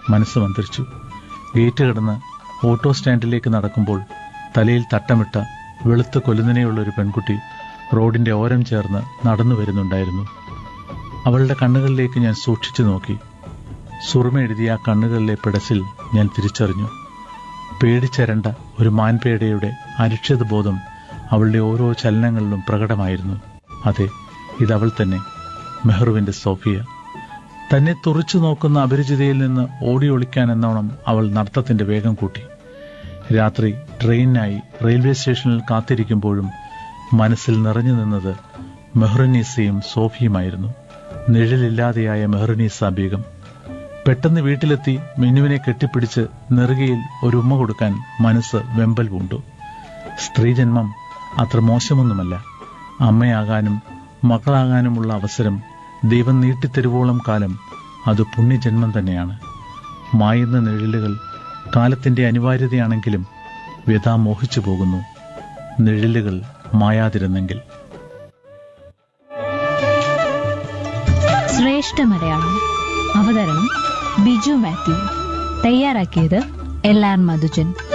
മനസ്സ് മന്ത്രിച്ചു. ഗേറ്റ് കടന്ന് ഓട്ടോ സ്റ്റാൻഡിലേക്ക് നടക്കുമ്പോൾ തലയിൽ തട്ടമിട്ട വെളുത്ത കൊലുന്നനെയുള്ളൊരു പെൺകുട്ടി റോഡിന്റെ ഓരം ചേർന്ന് നടന്നു വരുന്നുണ്ടായിരുന്നു. അവളുടെ കണ്ണുകളിലേക്ക് ഞാൻ സൂക്ഷിച്ചു നോക്കി. സുറുമ എഴുതിയ ആ കണ്ണുകളിലെ പിടച്ചിൽ ഞാൻ തിരിച്ചറിഞ്ഞു. പേടിച്ചരണ്ട ഒരു മാൻപേടയുടെ അരക്ഷിത ബോധം അവളുടെ ഓരോ ചലനങ്ങളിലും പ്രകടമായിരുന്നു. അതെ, ഇതവൾ തന്നെ, മെഹ്റുവിന്റെ സോഫിയ. തന്നെ തുറച്ചു നോക്കുന്ന അപരിചിതയിൽ നിന്ന് ഓടി ഒളിക്കാൻ എന്നോണം അവൾ നടത്തത്തിന്റെ വേഗം കൂട്ടി. രാത്രി ട്രെയിനിനായി റെയിൽവേ സ്റ്റേഷനിൽ കാത്തിരിക്കുമ്പോഴും മനസ്സിൽ നിറഞ്ഞു നിന്നത് മെഹ്റുനീസയും സോഫിയുമായിരുന്നു. നിഴലില്ലാതെയായ മെഹ്റുനീസ ബീഗം. പെട്ടെന്ന് വീട്ടിലെത്തി മിന്നുവിനെ കെട്ടിപ്പിടിച്ച് നെറുകയിൽ ഒരു ഉമ്മ കൊടുക്കാൻ മനസ്സ് വെമ്പൽ പൂണ്ടു. സ്ത്രീജന്മം അത്ര മോശമൊന്നുമല്ല. അമ്മയാകാനും മകളാകാനുമുള്ള അവസരം ദൈവം നീട്ടിത്തരുവോളം കാലം അത് പുണ്യജന്മം തന്നെയാണ്. മായുന്ന നിഴലുകൾ കാലത്തിന്റെ അനിവാര്യതയാണെങ്കിലും വ്യഥാ മോഹിച്ചു പോകുന്നു. നിഴലുകൾ മായാതിരുന്നെങ്കിൽ. ശ്രേഷ്ഠ മലയാളം. അവതരണം ബിജു മാത്യു. തയ്യാറാക്കിയത് LR മധുജൻ.